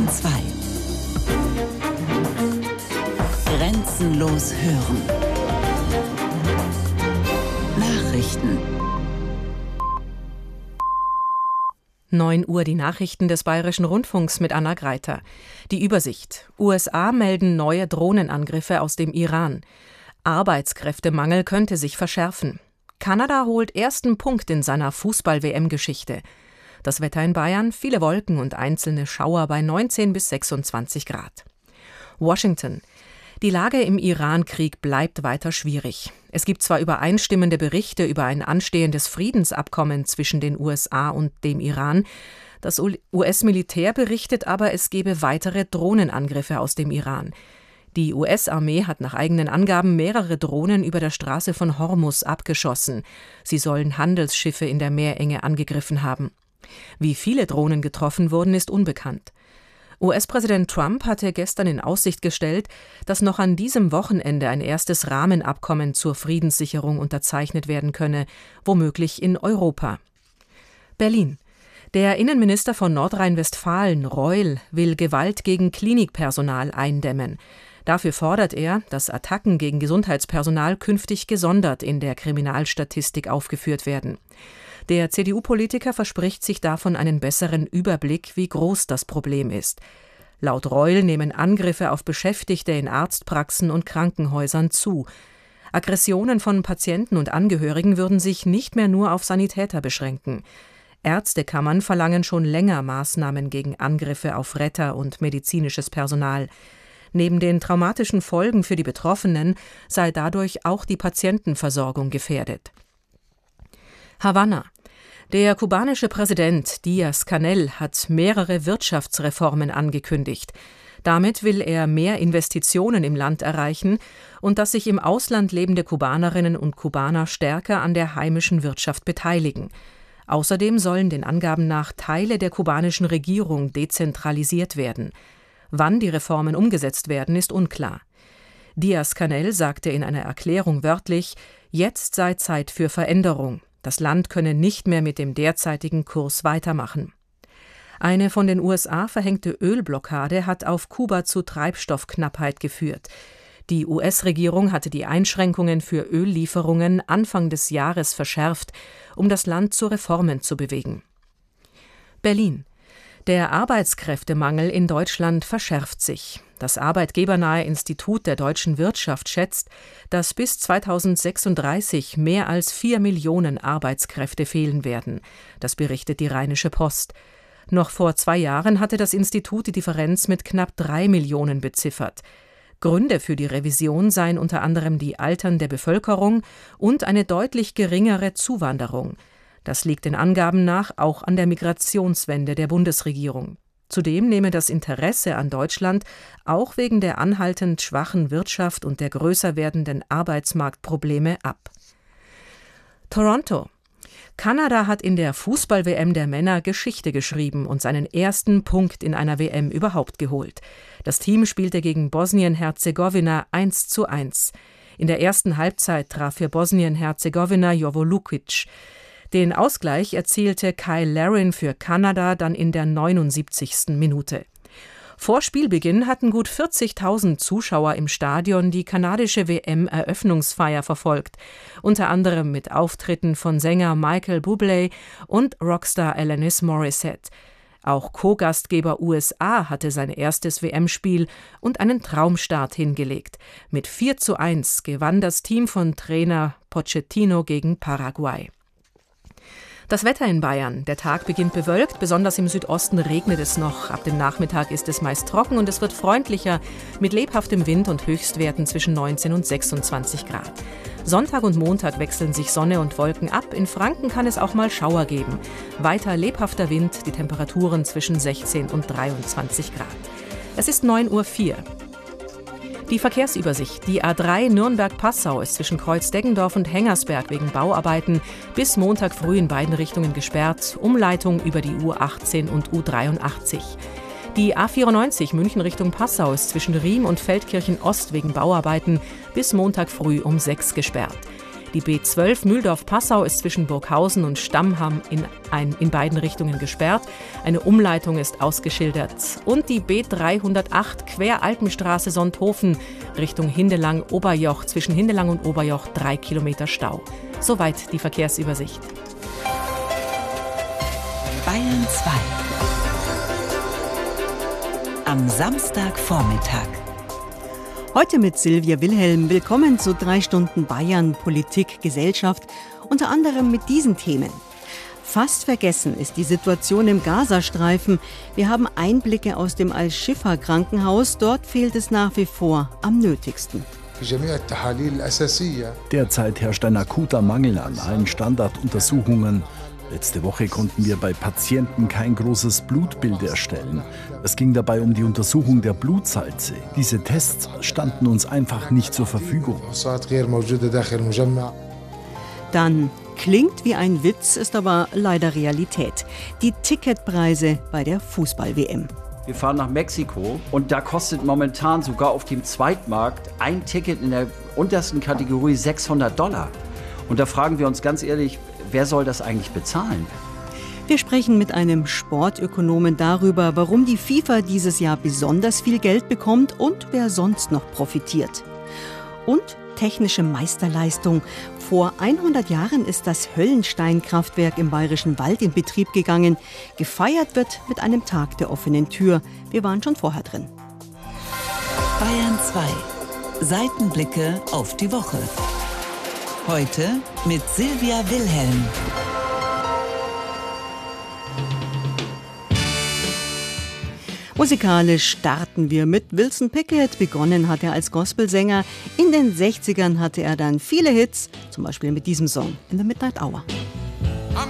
Bayern 2. Grenzenlos hören. Nachrichten. 9 Uhr die Nachrichten des Bayerischen Rundfunks mit Anna Greiter. Die Übersicht. USA melden neue Drohnenangriffe aus dem Iran. Arbeitskräftemangel könnte sich verschärfen. Kanada holt ersten Punkt in seiner Fußball-WM-Geschichte. Das Wetter in Bayern, viele Wolken und einzelne Schauer bei 19 bis 26 Grad. Washington. Die Lage im Iran-Krieg bleibt weiter schwierig. Es gibt zwar übereinstimmende Berichte über ein anstehendes Friedensabkommen zwischen den USA und dem Iran. Das US-Militär berichtet aber, es gebe weitere Drohnenangriffe aus dem Iran. Die US-Armee hat nach eigenen Angaben mehrere Drohnen über der Straße von Hormuz abgeschossen. Sie sollen Handelsschiffe in der Meerenge angegriffen haben. Wie viele Drohnen getroffen wurden, ist unbekannt. US-Präsident Trump hatte gestern in Aussicht gestellt, dass noch an diesem Wochenende ein erstes Rahmenabkommen zur Friedenssicherung unterzeichnet werden könne, womöglich in Europa. Berlin. Der Innenminister von Nordrhein-Westfalen, Reul, will Gewalt gegen Klinikpersonal eindämmen. Dafür fordert er, dass Attacken gegen Gesundheitspersonal künftig gesondert in der Kriminalstatistik aufgeführt werden. Der CDU-Politiker verspricht sich davon einen besseren Überblick, wie groß das Problem ist. Laut Reul nehmen Angriffe auf Beschäftigte in Arztpraxen und Krankenhäusern zu. Aggressionen von Patienten und Angehörigen würden sich nicht mehr nur auf Sanitäter beschränken. Ärztekammern verlangen schon länger Maßnahmen gegen Angriffe auf Retter und medizinisches Personal. Neben den traumatischen Folgen für die Betroffenen sei dadurch auch die Patientenversorgung gefährdet. Havanna. Der kubanische Präsident Díaz-Canel hat mehrere Wirtschaftsreformen angekündigt. Damit will er mehr Investitionen im Land erreichen und dass sich im Ausland lebende Kubanerinnen und Kubaner stärker an der heimischen Wirtschaft beteiligen. Außerdem sollen den Angaben nach Teile der kubanischen Regierung dezentralisiert werden. Wann die Reformen umgesetzt werden, ist unklar. Díaz-Canel sagte in einer Erklärung wörtlich, jetzt sei Zeit für Veränderung. Das Land könne nicht mehr mit dem derzeitigen Kurs weitermachen. Eine von den USA verhängte Ölblockade hat auf Kuba zu Treibstoffknappheit geführt. Die US-Regierung hatte die Einschränkungen für Öllieferungen Anfang des Jahres verschärft, um das Land zu Reformen zu bewegen. Berlin. Der Arbeitskräftemangel in Deutschland verschärft sich. Das arbeitgebernahe Institut der deutschen Wirtschaft schätzt, dass bis 2036 mehr als 4 Millionen Arbeitskräfte fehlen werden. Das berichtet die Rheinische Post. Noch vor 2 Jahren hatte das Institut die Differenz mit knapp 3 Millionen beziffert. Gründe für die Revision seien unter anderem die alternde Bevölkerung und eine deutlich geringere Zuwanderung. Das liegt den Angaben nach auch an der Migrationswende der Bundesregierung. Zudem nehme das Interesse an Deutschland auch wegen der anhaltend schwachen Wirtschaft und der größer werdenden Arbeitsmarktprobleme ab. Toronto. Kanada hat in der Fußball-WM der Männer Geschichte geschrieben und seinen ersten Punkt in einer WM überhaupt geholt. Das Team spielte gegen Bosnien-Herzegowina 1:1. In der ersten Halbzeit traf für Bosnien-Herzegowina Jovo Lukic. Den Ausgleich erzielte Kyle Larin für Kanada dann in der 79. Minute. Vor Spielbeginn hatten gut 40.000 Zuschauer im Stadion die kanadische WM-Eröffnungsfeier verfolgt, unter anderem mit Auftritten von Sänger Michael Bublé und Rockstar Alanis Morissette. Auch Co-Gastgeber USA hatte sein erstes WM-Spiel und einen Traumstart hingelegt. Mit 4:1 gewann das Team von Trainer Pochettino gegen Paraguay. Das Wetter in Bayern. Der Tag beginnt bewölkt, besonders im Südosten regnet es noch. Ab dem Nachmittag ist es meist trocken und es wird freundlicher mit lebhaftem Wind und Höchstwerten zwischen 19 und 26 Grad. Sonntag und Montag wechseln sich Sonne und Wolken ab. In Franken kann es auch mal Schauer geben. Weiter lebhafter Wind, die Temperaturen zwischen 16 und 23 Grad. Es ist 9:04 Uhr. Die Verkehrsübersicht. Die A3 Nürnberg-Passau ist zwischen Kreuz-Deggendorf und Hengersberg wegen Bauarbeiten bis Montag früh in beiden Richtungen gesperrt. Umleitung über die U18 und U83. Die A94 München Richtung Passau ist zwischen Riem und Feldkirchen Ost wegen Bauarbeiten bis Montag früh um 6 gesperrt. Die B12 Mühldorf-Passau ist zwischen Burghausen und Stammham in beiden Richtungen gesperrt. Eine Umleitung ist ausgeschildert. Und die B308 Queralpenstraße Sonthofen Richtung Hindelang-Oberjoch. Zwischen Hindelang und Oberjoch 3 Kilometer Stau. Soweit die Verkehrsübersicht. Bayern 2. Am Samstagvormittag. Heute mit Silvia Wilhelm. Willkommen zu 3 Stunden Bayern, Politik, Gesellschaft. Unter anderem mit diesen Themen. Fast vergessen ist die Situation im Gazastreifen. Wir haben Einblicke aus dem Al-Shifa-Krankenhaus. Dort fehlt es nach wie vor am nötigsten. Derzeit herrscht ein akuter Mangel an allen Standarduntersuchungen. Letzte Woche konnten wir bei Patienten kein großes Blutbild erstellen. Es ging dabei um die Untersuchung der Blutsalze. Diese Tests standen uns einfach nicht zur Verfügung. Dann klingt wie ein Witz, ist aber leider Realität. Die Ticketpreise bei der Fußball-WM. Wir fahren nach Mexiko und da kostet momentan sogar auf dem Zweitmarkt ein Ticket in der untersten Kategorie $600. Und da fragen wir uns ganz ehrlich, wer soll das eigentlich bezahlen? Wir sprechen mit einem Sportökonomen darüber, warum die FIFA dieses Jahr besonders viel Geld bekommt und wer sonst noch profitiert. Und technische Meisterleistung. Vor 100 Jahren ist das Höllenstein-Kraftwerk im Bayerischen Wald in Betrieb gegangen. Gefeiert wird mit einem Tag der offenen Tür. Wir waren schon vorher drin. Bayern 2. Seitenblicke auf die Woche. Heute mit Silvia Wilhelm. Musikalisch starten wir mit Wilson Pickett. Begonnen hat er als Gospelsänger. In den 60ern hatte er dann viele Hits, zum Beispiel mit diesem Song In the Midnight Hour.